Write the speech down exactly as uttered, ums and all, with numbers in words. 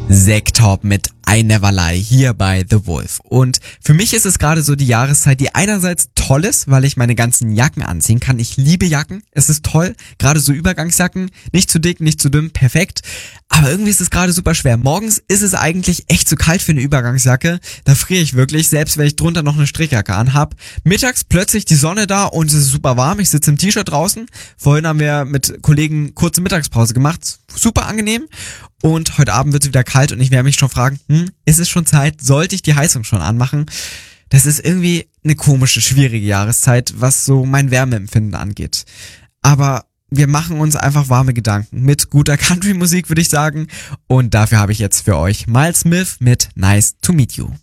Sektorp mit I Never Lie hier bei The Wolf. Und für mich ist es gerade so die Jahreszeit, die einerseits toll ist, weil ich meine ganzen Jacken anziehen kann. Ich liebe Jacken, es ist toll, gerade so Übergangsjacken, nicht zu dick, nicht zu dünn, perfekt. Aber irgendwie ist es gerade super schwer. Morgens ist es eigentlich echt zu kalt für eine Übergangsjacke, da friere ich wirklich, selbst wenn ich drunter noch eine Strickjacke anhab. Mittags plötzlich die Sonne da und es ist super warm, ich sitze im T-Shirt draußen. Vorhin haben wir mit Kollegen kurze Mittagspause gemacht, super angenehm. Und heute Abend wird es wieder kalt und ich werde mich schon fragen, hm, ist es schon Zeit? Sollte ich die Heizung schon anmachen? Das ist irgendwie eine komische, schwierige Jahreszeit, was so mein Wärmeempfinden angeht. Aber wir machen uns einfach warme Gedanken mit guter Country-Musik, würde ich sagen. Und dafür habe ich jetzt für euch Miles Smith mit Nice to Meet You.